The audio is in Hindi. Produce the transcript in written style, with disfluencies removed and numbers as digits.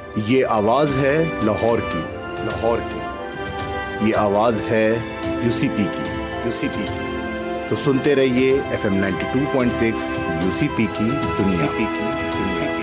ये आवाज है लाहौर की, लाहौर की। ये आवाज है यूसीपी की, यूसीपी की। तो सुनते रहिए FM 92.6 यूसीपी की दुनिया की।